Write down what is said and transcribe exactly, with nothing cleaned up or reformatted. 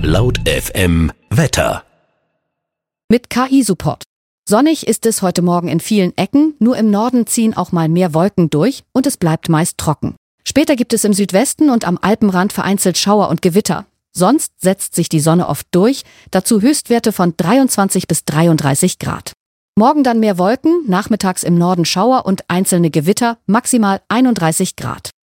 Laut F M Wetter. Mit K I-Support. Sonnig ist es heute Morgen in vielen Ecken, nur im Norden ziehen auch mal mehr Wolken durch und es bleibt meist trocken. Später gibt es im Südwesten und am Alpenrand vereinzelt Schauer und Gewitter. Sonst setzt sich die Sonne oft durch, dazu Höchstwerte von dreiundzwanzig bis dreiunddreißig Grad. Morgen dann mehr Wolken, nachmittags im Norden Schauer und einzelne Gewitter, maximal einunddreißig Grad.